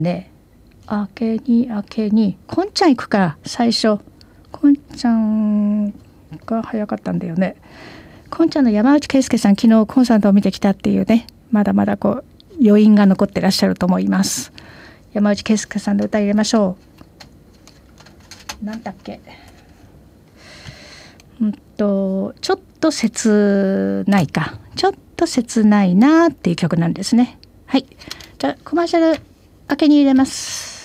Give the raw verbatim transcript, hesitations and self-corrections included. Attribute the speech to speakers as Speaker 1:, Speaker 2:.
Speaker 1: ね。明けに明けにこんちゃん行くから最初。こんちゃんが早かったんだよね。こんちゃんの山内圭介さん、昨日コンサートを見てきたっていうね、まだまだこう余韻が残ってらっしゃると思います。山内圭介さんの歌入れましょう。なんだっけ。うんとちょっと切ないか。ちょっと切ないなっていう曲なんですね。はい。じゃあコマーシャル明けに入れます。